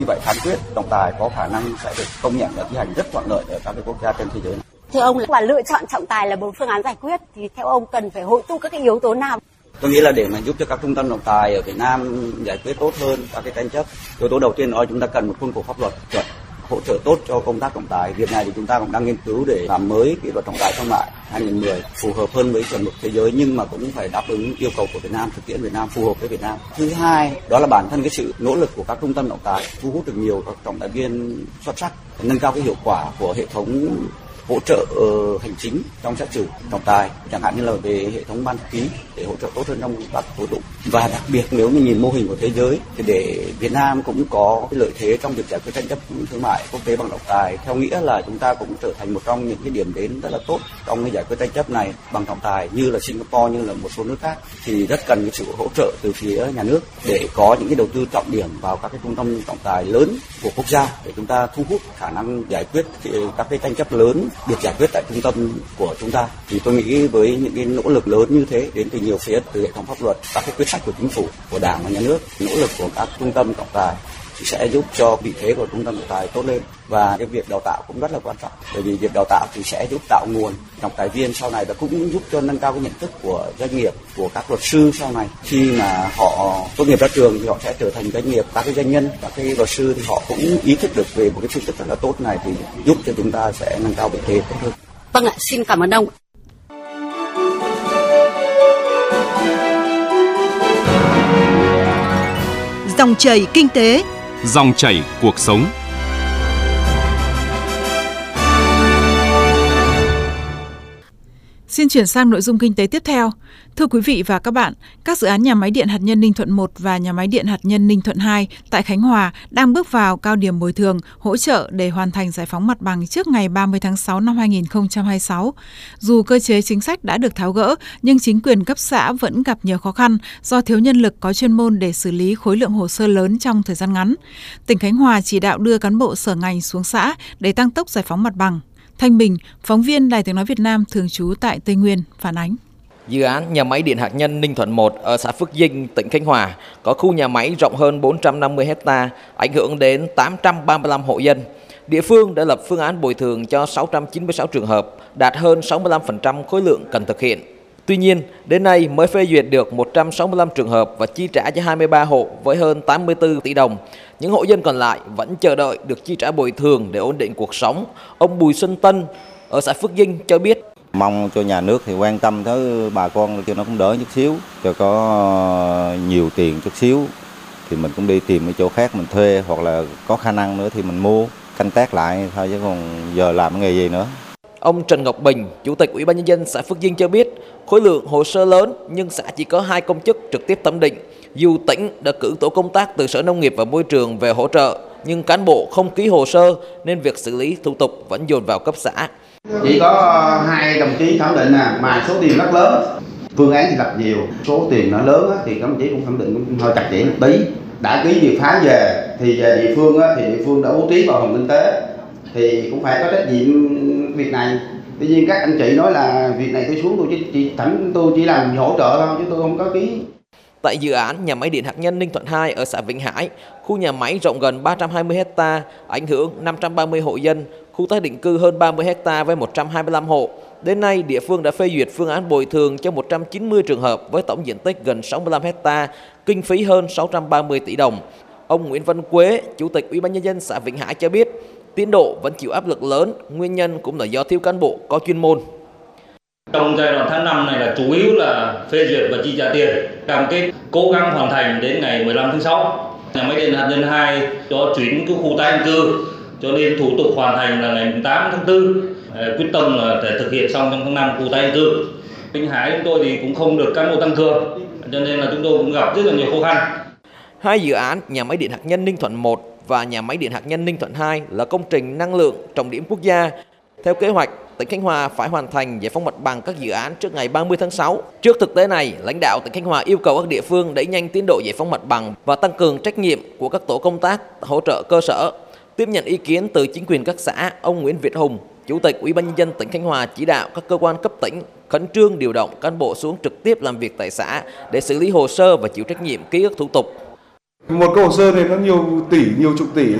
Như vậy phán quyết trọng tài có khả năng sẽ được công nhận và thi hành rất thuận lợi ở các quốc gia trên thế giới. Thưa ông, là lựa chọn trọng tài là một phương án giải quyết thì theo ông cần phải hội tụ các cái yếu tố nào? Tôi nghĩ là để mà giúp cho các trung tâm trọng tài ở Việt Nam giải quyết tốt hơn các cái tranh chấp, yếu tố đầu tiên đó chúng ta cần một khuôn khổ pháp luật chuẩn hỗ trợ tốt cho công tác trọng tài. Việc này thì chúng ta cũng đang nghiên cứu để làm mới cái luật trọng tài thương mại 2010 phù hợp hơn với chuẩn mực thế giới, nhưng mà cũng phải đáp ứng yêu cầu của Việt Nam, thực tiễn Việt Nam phù hợp với Việt Nam. Thứ hai đó là bản thân cái sự nỗ lực của các trung tâm trọng tài thu hút được nhiều các trọng tài viên xuất sắc, nâng cao cái hiệu quả của hệ thống hỗ trợ hành chính trong xét xử trọng tài, chẳng hạn như là về hệ thống ban thư ký để hỗ trợ tốt hơn trong các tố tụng. Và đặc biệt nếu mình nhìn mô hình của thế giới thì để Việt Nam cũng có cái lợi thế trong việc giải quyết tranh chấp thương mại quốc tế bằng trọng tài, theo nghĩa là chúng ta cũng trở thành một trong những cái điểm đến rất là tốt trong cái giải quyết tranh chấp này bằng trọng tài, như là Singapore, như là một số nước khác, thì rất cần cái sự hỗ trợ từ phía nhà nước để có những cái đầu tư trọng điểm vào các cái trung tâm trọng tài lớn của quốc gia để chúng ta thu hút khả năng giải quyết các cái tranh chấp lớn được giải quyết tại trung tâm của chúng ta. Thì tôi nghĩ với những cái nỗ lực lớn như thế đến từ nhiều phía, từ hệ thống pháp luật, các cái quyết sách của chính phủ, của Đảng và Nhà nước, nỗ lực của các trung tâm trọng tài thì sẽ giúp cho vị thế của trung tâm trọng tài tốt lên. Và cái việc đào tạo cũng rất là quan trọng, bởi vì việc đào tạo thì sẽ giúp tạo nguồn trọng tài viên sau này và cũng giúp cho nâng cao cái nhận thức của doanh nghiệp, của các luật sư sau này. Khi mà họ tốt nghiệp ra trường thì họ sẽ trở thành doanh nghiệp, các cái doanh nhân, các cái luật sư thì họ cũng ý thức được về một cái phương thức rất là tốt này, thì giúp cho chúng ta sẽ nâng cao vị thế tốt hơn. Vâng ạ, xin cảm ơn ông. Dòng chảy kinh tế, dòng chảy cuộc sống. Xin chuyển sang nội dung kinh tế tiếp theo. Thưa quý vị và các bạn, các dự án nhà máy điện hạt nhân Ninh Thuận 1 và nhà máy điện hạt nhân Ninh Thuận 2 tại Khánh Hòa đang bước vào cao điểm bồi thường, hỗ trợ để hoàn thành giải phóng mặt bằng trước ngày 30 tháng 6 năm 2026. Dù cơ chế chính sách đã được tháo gỡ, nhưng chính quyền cấp xã vẫn gặp nhiều khó khăn do thiếu nhân lực có chuyên môn để xử lý khối lượng hồ sơ lớn trong thời gian ngắn. Tỉnh Khánh Hòa chỉ đạo đưa cán bộ sở ngành xuống xã để tăng tốc giải phóng mặt bằng. Thanh Bình, phóng viên Đài Tiếng nói Việt Nam thường trú tại Tây Nguyên phản ánh. Dự án nhà máy điện hạt nhân Ninh Thuận 1 ở xã Phước Dinh, tỉnh Khánh Hòa có khu nhà máy rộng hơn 450 ha, ảnh hưởng đến 835 hộ dân. Địa phương đã lập phương án bồi thường cho 696 trường hợp, đạt hơn 65% khối lượng cần thực hiện. Tuy nhiên, đến nay mới phê duyệt được 165 trường hợp và chi trả cho 23 hộ với hơn 84 tỷ đồng. Những hộ dân còn lại vẫn chờ đợi được chi trả bồi thường để ổn định cuộc sống. Ông Bùi Xuân Tân ở xã Phước Dinh cho biết. Mong cho nhà nước thì quan tâm tới bà con cho nó cũng đỡ chút xíu, cho có nhiều tiền chút xíu thì mình cũng đi tìm cái chỗ khác mình thuê, hoặc là có khả năng nữa thì mình mua canh tác lại thôi, chứ còn giờ làm cái nghề gì nữa. Ông Trần Ngọc Bình, Chủ tịch Ủy ban Nhân dân xã Phước Dinh cho biết, khối lượng hồ sơ lớn nhưng xã chỉ có 2 công chức trực tiếp thẩm định. Dù tỉnh đã cử tổ công tác từ Sở Nông nghiệp và Môi trường về hỗ trợ, nhưng cán bộ không ký hồ sơ nên việc xử lý thủ tục vẫn dồn vào cấp xã. Chỉ có 2 đồng chí thẩm định mà số tiền rất lớn. Phương án thì lập nhiều, số tiền nó lớn thì các đồng chí cũng thẩm định cũng hơi chặt chẽ một tí. Đã ký việc phán về thì về địa phương thì địa phương đã bố trí vào phòng kinh tế thì cũng phải có trách nhiệm việc này. Tuy nhiên các anh chị nói là việc này tôi xuống tôi chỉ làm hỗ trợ thôi chứ tôi không có ký. Tại dự án nhà máy điện hạt nhân Ninh Thuận 2 ở xã Vĩnh Hải, khu nhà máy rộng gần 320 ha, ảnh hưởng 530 hộ dân, khu tái định cư hơn 30 ha với 125 hộ. Đến nay, địa phương đã phê duyệt phương án bồi thường cho 190 trường hợp với tổng diện tích gần 65 ha, kinh phí hơn 630 tỷ đồng. Ông Nguyễn Văn Quế, Chủ tịch Ủy ban Nhân dân xã Vĩnh Hải cho biết, tiến độ vẫn chịu áp lực lớn, nguyên nhân cũng là do thiếu cán bộ có chuyên môn. Trong giai đoạn tháng 5 này là chủ yếu là phê duyệt và chi trả tiền, cam kết cố gắng hoàn thành đến ngày 15 tháng 6. Nhà máy điện hạt nhân 2 cho chuyển cái khu tái định cư, cho nên thủ tục hoàn thành là ngày 8 tháng 4. Quyết tâm là để thực hiện xong trong tháng 5 khu tái định cư. Vĩnh Hải chúng tôi thì cũng không được cán bộ tăng cường, cho nên là chúng tôi cũng gặp rất là nhiều khó khăn. 2 dự án nhà máy điện hạt nhân Ninh Thuận 1 và nhà máy điện hạt nhân Ninh Thuận 2 là công trình năng lượng trọng điểm quốc gia. Theo kế hoạch, tỉnh Khánh Hòa phải hoàn thành giải phóng mặt bằng các dự án trước ngày 30 tháng 6. Trước thực tế này, lãnh đạo tỉnh Khánh Hòa yêu cầu các địa phương đẩy nhanh tiến độ giải phóng mặt bằng và tăng cường trách nhiệm của các tổ công tác hỗ trợ cơ sở. Tiếp nhận ý kiến từ chính quyền các xã, ông Nguyễn Việt Hùng, Chủ tịch Ủy ban Nhân dân tỉnh Khánh Hòa chỉ đạo các cơ quan cấp tỉnh khẩn trương điều động cán bộ xuống trực tiếp làm việc tại xã để xử lý hồ sơ và chịu trách nhiệm ký ức thủ tục. Một cái hồ sơ này nó nhiều tỷ, nhiều chục tỷ,